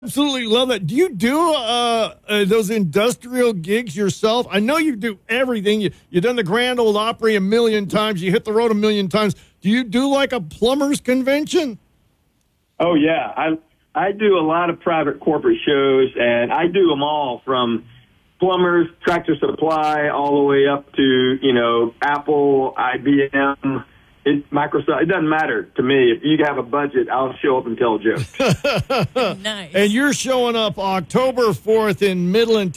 Absolutely love that. Do you do those industrial gigs yourself? I know you do everything. You've done the Grand Ole Opry a million times. You hit the road a million times. Do you do like a plumbers convention? Oh, yeah. I do a lot of private corporate shows, and I do them all from plumbers, Tractor Supply, all the way up to, Apple, IBM, Microsoft. It doesn't matter to me. If you have a budget, I'll show up and tell jokes. Nice. And you're showing up October 4th in Midland,